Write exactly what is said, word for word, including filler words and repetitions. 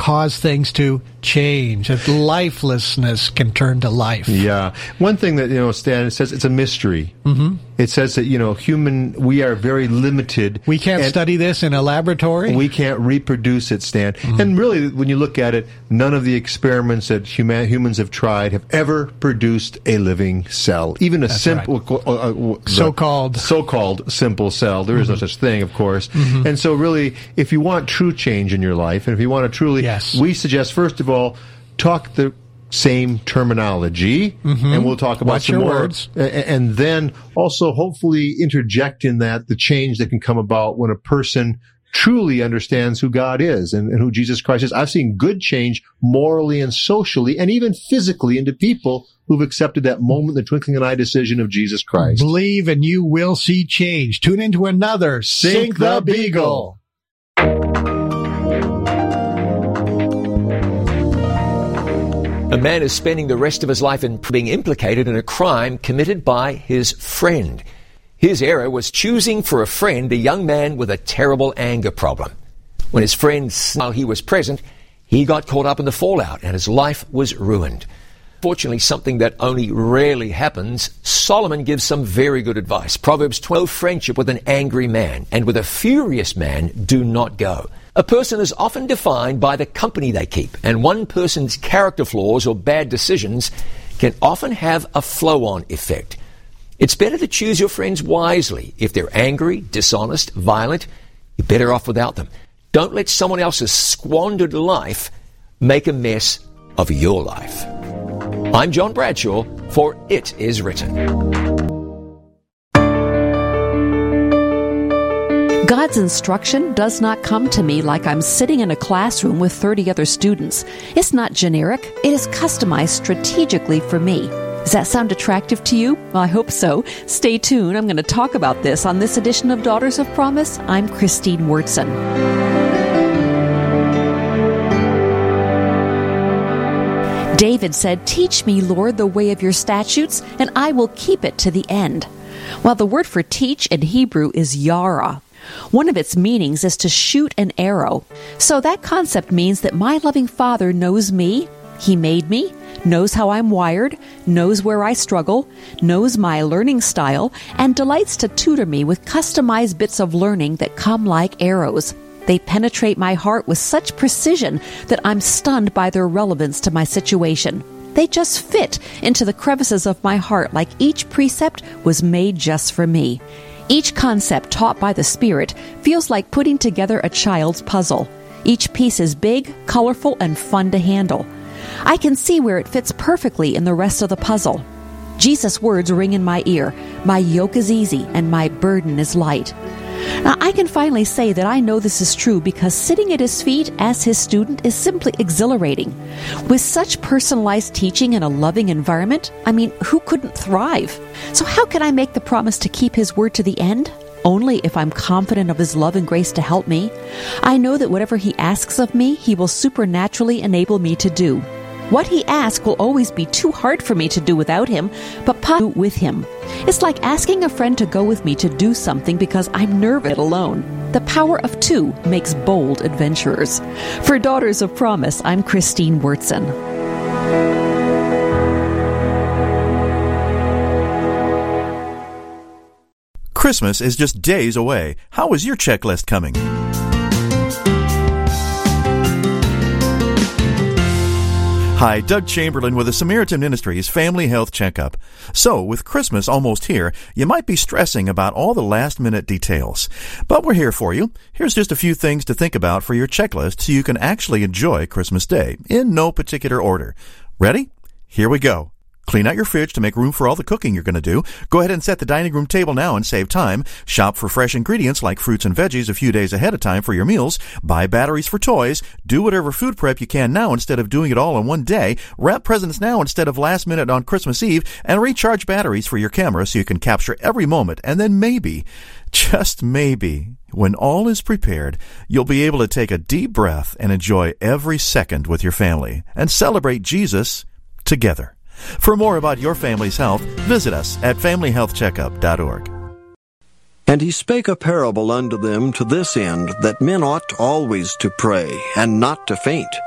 cause things to change. That lifelessness can turn to life. Yeah. One thing that, you know, Stan, it says it's a mystery. Mm-hmm. It says that, you know, human, we are very limited. We can't study this in a laboratory. We can't reproduce it, Stan. Mm-hmm. And really, when you look at it, none of the experiments that human, humans have tried have ever produced a living cell. Even a That's simple, right. uh, uh, so-called. So-called simple cell. There is mm-hmm. no such thing, of course. Mm-hmm. And so really, if you want true change in your life, and if you want to truly, yes. we suggest, first of all, talk the same terminology, mm-hmm. and we'll talk about Watch some your more. Words. And then also hopefully interject in that the change that can come about when a person truly understands who God is and, and who Jesus Christ is. I've seen good change morally and socially and even physically into people who've accepted that moment, the twinkling of an eye decision of Jesus Christ. Believe and you will see change. Tune into another Sink, Sink the Beagle. A man is spending the rest of his life in being implicated in a crime committed by his friend. His error was choosing for a friend a young man with a terrible anger problem. When his friend, while he was present, he got caught up in the fallout and his life was ruined. Fortunately, something that only rarely happens, Solomon gives some very good advice. Proverbs twelve, friendship with an angry man and with a furious man do not go. A person is often defined by the company they keep, and one person's character flaws or bad decisions can often have a flow-on effect. It's better to choose your friends wisely. If they're angry, dishonest, violent, you're better off without them. Don't let someone else's squandered life make a mess of your life. I'm John Bradshaw for It Is Written. God's instruction does not come to me like I'm sitting in a classroom with thirty other students. It's not generic. It is customized strategically for me. Does that sound attractive to you? Well, I hope so. Stay tuned. I'm going to talk about this on this edition of Daughters of Promise. I'm Christine Wurtson. David said, "Teach me, Lord, the way of your statutes, and I will keep it to the end." Well, the word for teach in Hebrew is yara. One of its meanings is to shoot an arrow. So that concept means that my loving Father knows me, He made me, knows how I'm wired, knows where I struggle, knows my learning style, and delights to tutor me with customized bits of learning that come like arrows. They penetrate my heart with such precision that I'm stunned by their relevance to my situation. They just fit into the crevices of my heart like each precept was made just for me. Each concept taught by the Spirit feels like putting together a child's puzzle. Each piece is big, colorful, and fun to handle. I can see where it fits perfectly in the rest of the puzzle. Jesus' words ring in my ear. My yoke is easy and my burden is light. Now, I can finally say that I know this is true because sitting at His feet as His student is simply exhilarating. With such personalized teaching in a loving environment, I mean, who couldn't thrive? So how can I make the promise to keep His word to the end? Only if I'm confident of His love and grace to help me. I know that whatever He asks of me, He will supernaturally enable me to do. What He asks will always be too hard for me to do without Him, but possible with Him. It's like asking a friend to go with me to do something because I'm nervous alone. The power of two makes bold adventurers. For Daughters of Promise, I'm Christine Wurtson. Christmas is just days away. How is your checklist coming? Hi, Doug Chamberlain with the Samaritan Ministries Family Health Checkup. So, with Christmas almost here, you might be stressing about all the last-minute details. But we're here for you. Here's just a few things to think about for your checklist so you can actually enjoy Christmas Day, in no particular order. Ready? Here we go. Clean out your fridge to make room for all the cooking you're going to do. Go ahead and set the dining room table now and save time. Shop for fresh ingredients like fruits and veggies a few days ahead of time for your meals. Buy batteries for toys. Do whatever food prep you can now instead of doing it all in one day. Wrap presents now instead of last minute on Christmas Eve. And recharge batteries for your camera so you can capture every moment. And then maybe, just maybe, when all is prepared, you'll be able to take a deep breath and enjoy every second with your family and celebrate Jesus together. For more about your family's health, visit us at family health checkup dot org. And he spake a parable unto them to this end, that men ought always to pray, and not to faint.